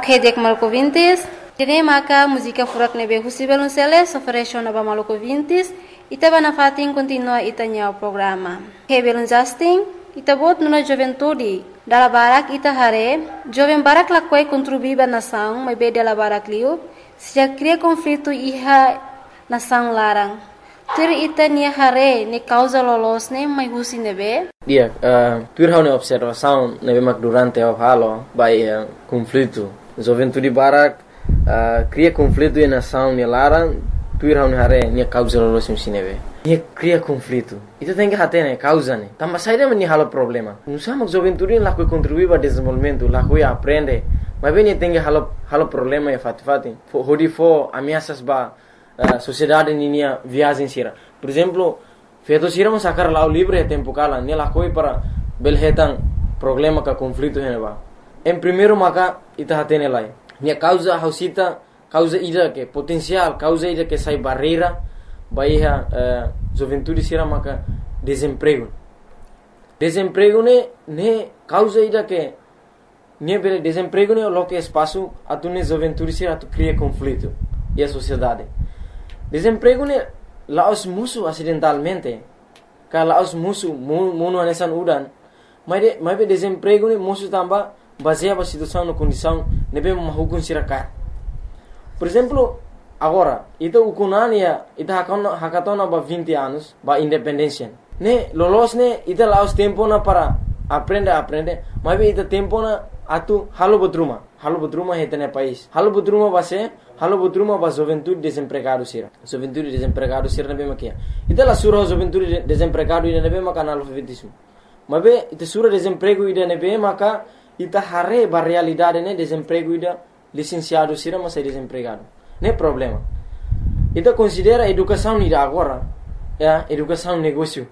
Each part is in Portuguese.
Hedek Malcovintis, Tine Maka, música furak nebe Husibel Unceles, ofereció Naba Malcovintis, Itaba na fatin continua itanya o programa. Hebel Justin, Itabot nuna juventude, dala barak itahare, jovem barak lakwai contribuiba nação, mas be dala barak liu, se já cria conflito iha nação larang. Tur itania hare, ne causa lolos ne, mas husi nebe. Dia, tur hau ne observação nebe mak durante o halo, by conflito. Juventude barak cria conflito e nação ne larang, tur hau ne hare, ne causa lolos ne nebe. Ia cria conflito. Itu tem que ter né causa né. Também sai daí halo problema. Não sama juventude lá que contribui para desenvolvimento, lá que aprende. Mas bem tem que halo problema é fati. Hodi fo ameaças ba sociedade ninia viagem sira. Por exemplo, feito sira mas sacar lá o livro é tempo cala, né lá coi para belhetan problema ka conflito né ba. Em primeiro maka ita hatene lá. Nia causa hausita, causa ida que potencial, causa ida que sai barreira. Bahia juventude sira maka desemprego ne causa ida que ne bele desemprego ne lo que espaço atune juventude sira tu cria conflito e a sociedade desemprego ne laos musu acidentalmente ka laos musu muno anesan udan mas be desemprego ne musu tamba baseado a situação no condição ne be mahukun sira ka por exemplo. Agora, ito ukunania, ito hakatona ba 20 anos, ba independência. Ne, lolos ne, ito laos tempo na para aprender, mas ito tempo na atu halo bodruma hetene país. Halo bodruma ba juventude desempregado sira. Juventude desempregado sira na bema kia. Ito la sura juventude desempregado ida na bema kana analfabetismo. Mas ito sura desemprego ida na bema ka ito hare ba realidade ne desemprego ida licenciado sira mas é desempregado. Nem problema. Então considera a educação ida agora, educação negócio.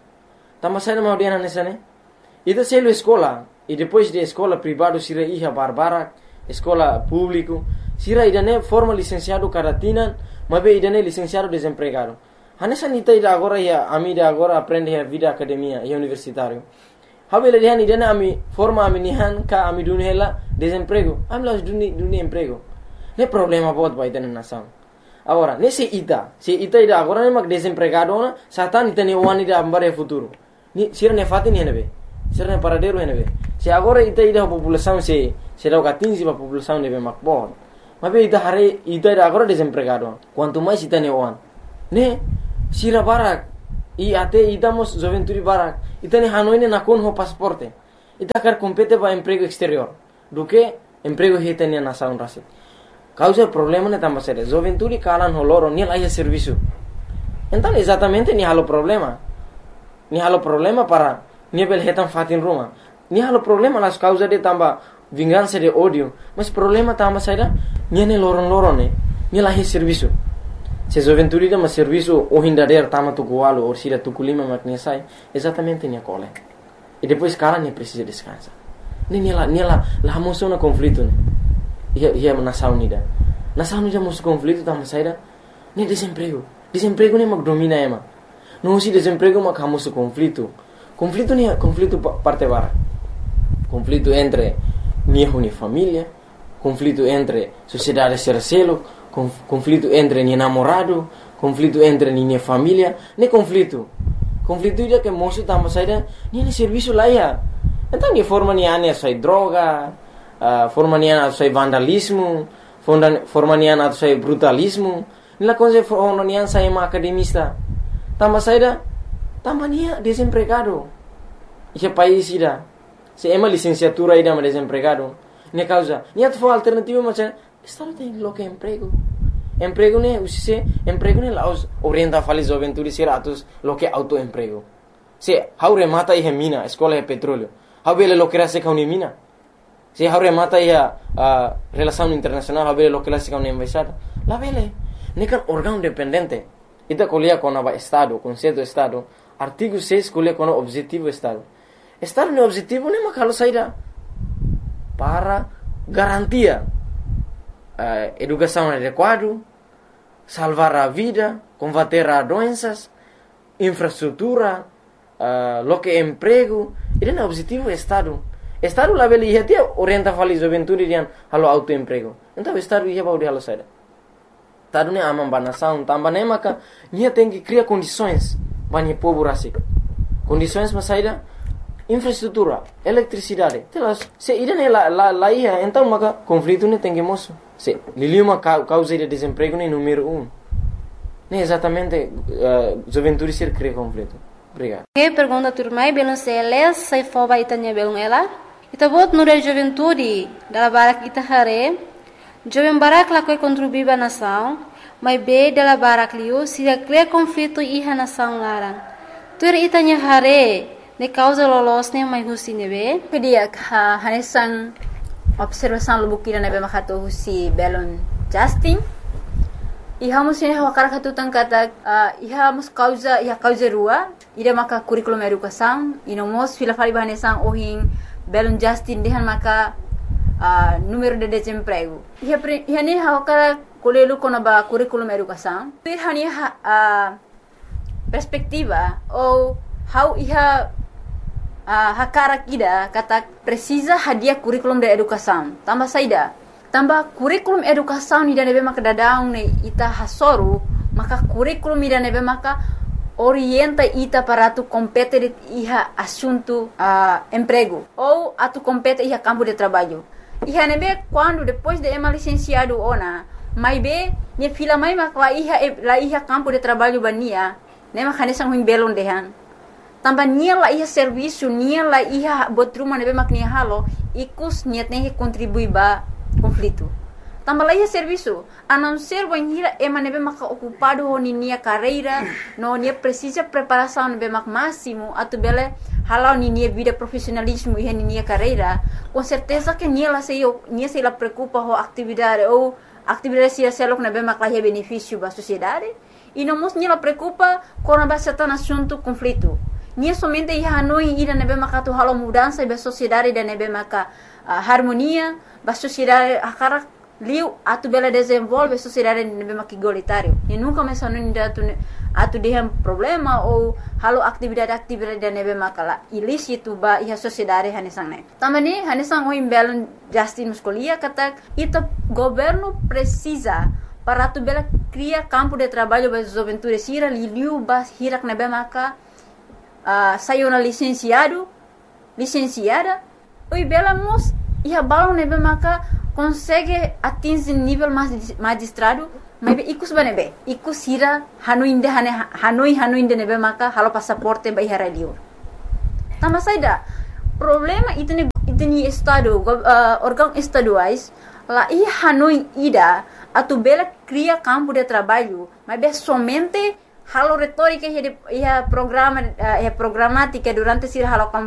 Tama sai na maudena nessa né? Então se ele escola e depois de escola privado sira iha barbara, escola público, sira ida né forma licenciado karatina, mas be ida né licenciado desempregado. Hanessa nita ida agora ia amida agora aprende a vida academia e universitário. Habele dia ida né ami forma ami nihan ka ami dunhela desemprego. Amlas duni emprego. Ne problema buat baita na nação. Agora, se ita ida agora ne mag desempregado na, satan ita ne wani da ambare futuro. Ni sira ne fati ni nebe. Sira ne paradero nebe. Se agora ita ida população se dá 15 pa população nebe mag bon. Mas be ita hare ita ida agora desempregado. Quanto mais ita ne wan. Ne sira barak e até ita mos juventude barak. Ita ne hanoi ne nakon ho pasaporte. Ita kar compete pa emprego exterior. Do que emprego hita ne nação rasit. Causa problema ne tamba sere. Juventude kalan holoro ni laia serviço. Então exatamente ni halo problema. Ni halo problema para ni belhetan fatin Roma. Ni halo problema las causa de tamba vingança de ódio. Mas problema tamba sere ni ne loron ne. Ni laia serviço. Se juventude de ma serviço o hindader tama tukualo ou sira tukulima maknia sai. Exatamente ni cole. E depois kalan ni precisa descansar. Ni la moção na conflito ne. Ia nação unida musu conflito tama saida ne desemprego ne mag domina ema não se desemprego mag hamusu conflito ne conflito parte bara conflito entre minha família conflito entre sociedade sercelo conflito entre minha namorado conflito entre minha família ne conflito ida que moço tama saida ne serviço lá ia então ni forma ni ane sai droga forma nian atau sai vandalismo, forma nian atau sai brutalismo. Nila coisa forma nian sai ma academista. Tama saida, tama nia desempregado. Ia país ida. Se ema licenciatura ida ma desempregado. Ne causa, nia tu alternativa macam estado tem lo que emprego. Emprego ne usise, emprego ne laos orienta fali juventude siratus lo que autoemprego. Se haure mata ia mina, escola é petróleo. Haubele lo que rase kauni mina. Se haure mata ia relação internacional haber lo que la siga una embaixada la vele nekan órgão dependente ita colia com o estado conceito estado artigo 6 colia com o objetivo estado no objetivo ne makalo saída para garantia educação adequada salvar a vida combater a doenças infraestrutura lo que emprego ida no objetivo estado Estado lá beli ia tia orienta fali juventude rian halo autoemprego. Então estado ia baudi halo saida. Estado ne amam banação, tamba ne maka nia tem que criar condições bani povo rasik. Condições mas saida infraestrutura, eletricidade. Telas se ida ne lá ia então maka conflito ne tem que moço. Se liliuma causa de desemprego ne número 1. Ne exatamente juventude ser cria conflito. Obrigado. Que pergunta turmai belum seles sai foba itanya belum ela. Ita bot nure juventude dala barak ita hare. Jovem barak la koi contribuir ba nação, mas be dala barak liu sida cria conflito iha nação larang. Tur itanya hare ne causa lolos ne mai husi nebe. Kedia hanesan observação lubukira nebe makato husi belon Justin. Iha musine hawakara katutang kata iha mus causa rua ida maka curriculum educação inomos fila fali bahanesang ohin belon Justin dehan maka número de desemprego iha ne hawakara kolelu kono ba curriculum educação ir hani perspectiva ou how iha hakara kida kata precisa hadia curriculum de educação tambah saida tambah kurikulum educação ida nebe maka dadaung ne ita hasoru maka kurikulum ida nebe maka orienta ita para tu compete iha assunto emprego ou atu compete iha campo de trabalho iha nebe quando depois de ema licenciado ona mai be ne fila mai maka la iha campo de trabalho bania ne maka nesang huim belon dehan tambah nia la iha serviço nia la iha botruma nebe maka nia halo ikus niat ne contribui ba conflito. Tambah lagi serviço, a não ser banhira ema nebe maka ocupado ho ninia carreira, no nia precisa preparação nebe mak máximo, atu bele halau ninia vida profissionalismo e ninia carreira, com certeza que nia se la preocupa ho atividade ou atividade se selok nebe mak lah benefício ba sociedade, e não mos nia la preocupa com a certain assunto conflito. Nia somente ia hanoi ida nebe maka tu halau mudança ba sociedade da nebe maka harmonia ba sociedade akara liu atu bela desenvolve sociedade nebe maka igualitário e nunca mais hanoi atu dehem problema ou halau atividade da nebe maka la ilícito ba iha sociedade hanesang ne tamani hanesang o imbelon Justin muscolia kata ita governo precisa para atu bela cria campo de trabalho ba juventude sira liu ba hirak nebe maka sayona licenciada oi bela mos iha balão nebe maka consegue atingir nível magistrado mas ikus banebe ikus hira hanoi inde nebe maka halo passaporte ba iha radio tambah saida problema itni estado órgão estaduais lá iha hanoi ida atu bela cria campo de trabalho mas be somente halo retórica iha programa programática durante sira halo